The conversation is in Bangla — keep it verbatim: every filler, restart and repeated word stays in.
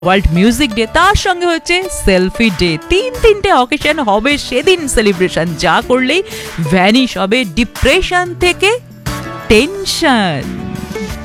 ওয়ার্ল্ড মিউজিক ডে, তার সঙ্গে হচ্ছে সেলফি ডে। তিন তিনটে অকেশন হবে সেদিন সেলিব্রেশন, যা করলেই ভ্যানিশ হবে ডিপ্রেশন থেকে টেনশন।